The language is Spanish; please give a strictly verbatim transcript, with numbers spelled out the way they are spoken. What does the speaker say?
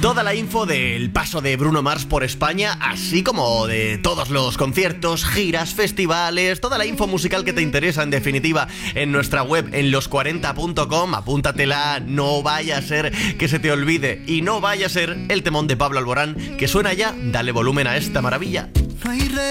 Toda la info del paso de Bruno Mars por España, así como de todos los conciertos, giras, festivales, toda la info musical que te interesa, en definitiva, en nuestra web, en los cuarenta punto com. Apúntatela, no vaya a ser que se te olvide y no vaya a ser el temón de Pablo Alborán que suena ya. Dale volumen a esta maravilla. No hay